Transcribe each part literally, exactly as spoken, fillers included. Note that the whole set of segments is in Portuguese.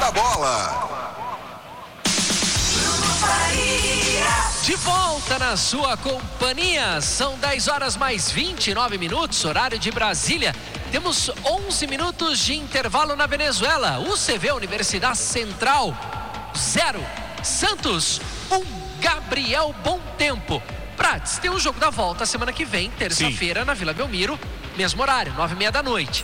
da bola. De volta na sua companhia, são dez horas mais vinte e nove minutos, horário de Brasília. Temos onze minutos de intervalo na Venezuela. U C V, Universidade Central, zero. Santos, um. Gabriel Bom Tempo. Prates, tem um jogo da volta semana que vem, terça-feira, na Vila Belmiro, mesmo horário, nove e meia da noite.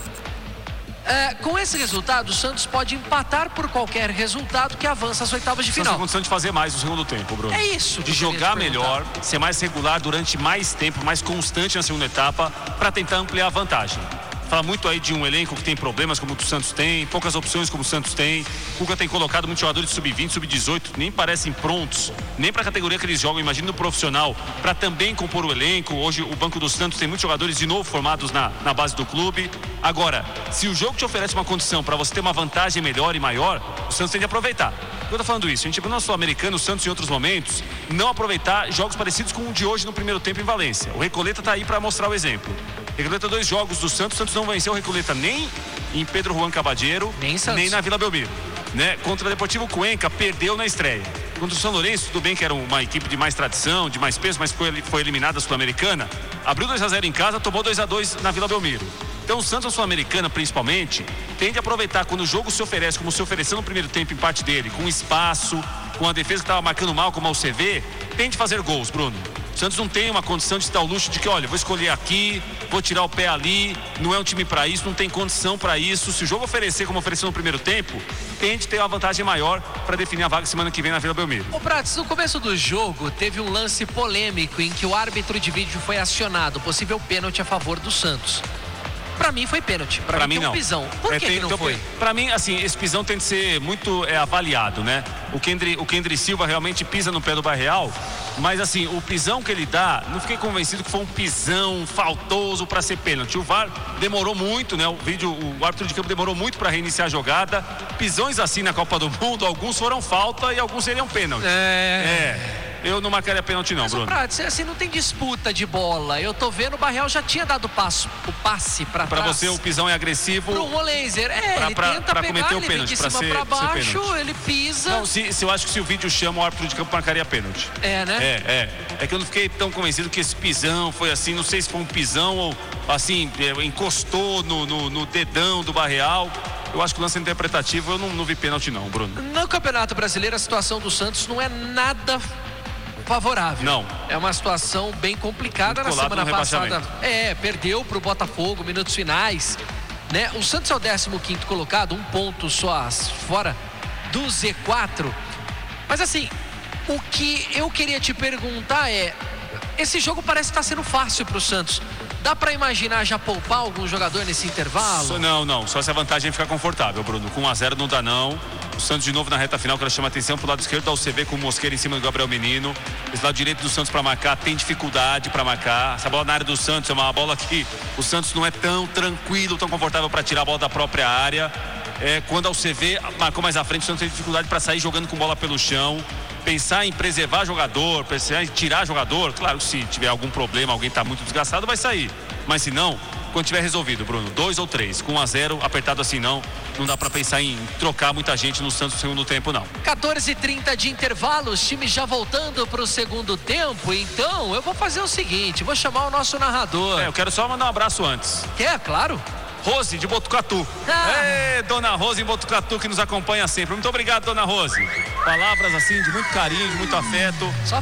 É, com esse resultado, o Santos pode empatar por qualquer resultado que avança às oitavas de final. Santos tem condição de fazer mais no segundo tempo, Bruno. É isso. De jogar melhor, ser mais regular durante mais tempo, mais constante na segunda etapa, para tentar ampliar a vantagem. Fala muito aí de um elenco que tem problemas como o Santos tem, poucas opções como o Santos tem. O Cuca tem colocado muitos jogadores de sub vinte, sub dezoito, nem parecem prontos, nem para a categoria que eles jogam, imagina no profissional, para também compor o elenco. Hoje o banco do Santos tem muitos jogadores de novo formados na, na base do clube. Agora, se o jogo te oferece uma condição para você ter uma vantagem melhor e maior, o Santos tem de aproveitar. Eu tô falando isso, a gente viu no Sul-Americano, o Santos em outros momentos, não aproveitar jogos parecidos com o de hoje no primeiro tempo em Valência. O Recoleta tá aí para mostrar o exemplo. Recoleta, dois jogos do Santos, o Santos não venceu o Recoleta nem em Pedro Juan Cabadeiro, nem, nem na Vila Belmiro, né? Contra o Deportivo Cuenca, perdeu na estreia. Contra o São Lourenço, tudo bem que era uma equipe de mais tradição, de mais peso, mas foi, foi eliminada a Sul-Americana. Abriu dois a zero em casa, tomou dois a dois na Vila Belmiro. Então o Santos, a Sul-Americana principalmente, tende a aproveitar quando o jogo se oferece, como se ofereceu no primeiro tempo em parte dele, com espaço, com a defesa que estava marcando mal, como a U C V, tende de fazer gols, Bruno. O Santos não tem uma condição de se dar o luxo de que, olha, vou escolher aqui, vou tirar o pé ali, não é um time para isso, não tem condição para isso. Se o jogo oferecer como ofereceu no primeiro tempo, tende a ter uma vantagem maior para definir a vaga semana que vem na Vila Belmiro. Ô Prates, no começo do jogo teve um lance polêmico em que o árbitro de vídeo foi acionado, possível pênalti a favor do Santos. Pra mim foi pênalti, pra, pra mim, mim tem um não. pisão. Por é, que, tem, que não então, foi? Pra mim, assim, esse pisão tem que ser muito é, avaliado, né? O Kendry, o Kendry Silva realmente pisa no pé do Barreal, mas assim, o pisão que ele dá, não fiquei convencido que foi um pisão faltoso pra ser pênalti. O V A R demorou muito, né? O vídeo, o árbitro de campo demorou muito pra reiniciar a jogada. Pisões assim na Copa do Mundo, alguns foram falta e alguns seriam pênalti. É... é. Eu não marcaria pênalti não, Mas, Bruno. Prates, assim, não tem disputa de bola. Eu tô vendo o Barreal já tinha dado passo, o passe pra Pra trás. você o pisão é agressivo. Pro Molenzer, é, pra, ele pra, tenta pra pegar, cometer o ele pênalti, vem de pra cima ser, pra baixo, ser ele pisa. Não, se, se eu acho que se o vídeo chama, o árbitro de campo marcaria pênalti. É, né? É, é. É que eu não fiquei tão convencido que esse pisão foi assim, não sei se foi um pisão ou assim, encostou no, no, no dedão do Barreal. Eu acho que o lance interpretativo, eu não, não vi pênalti não, Bruno. No Campeonato Brasileiro, a situação do Santos não é nada favorável. Não. É uma situação bem complicada. Muito na semana passada. É, perdeu pro Botafogo, minutos finais, né? O Santos é o décimo quinto colocado, um ponto só fora do Z quatro. Mas assim, o que eu queria te perguntar é, esse jogo parece estar sendo fácil pro Santos. Dá pra imaginar já poupar algum jogador nesse intervalo? Só, não, não. Só se a vantagem ficar confortável, Bruno. Com um a zero não dá não. O Santos de novo na reta final, que ela chama atenção pro lado esquerdo da U C V com o Mosqueira em cima do Gabriel Menino. Esse lado direito do Santos para marcar, tem dificuldade para marcar. Essa bola na área do Santos é uma bola que o Santos não é tão tranquilo, tão confortável para tirar a bola da própria área. É, quando a U C V marcou mais à frente, o Santos tem dificuldade para sair jogando com bola pelo chão. Pensar em preservar jogador, pensar em tirar jogador, claro que se tiver algum problema, alguém está muito desgastado, vai sair. Mas se não, quando tiver resolvido, Bruno, dois ou três, com um a zero, apertado assim não, não dá para pensar em trocar muita gente no Santos no segundo tempo, não. quatorze e trinta de intervalo, os times já voltando para o segundo tempo, então eu vou fazer o seguinte, vou chamar o nosso narrador. É, eu quero só mandar um abraço antes. Quer? Claro. Rose, de Botucatu. Ah. É, dona Rose em Botucatu, que nos acompanha sempre. Muito obrigado, dona Rose. Palavras assim, de muito carinho, de muito afeto. Só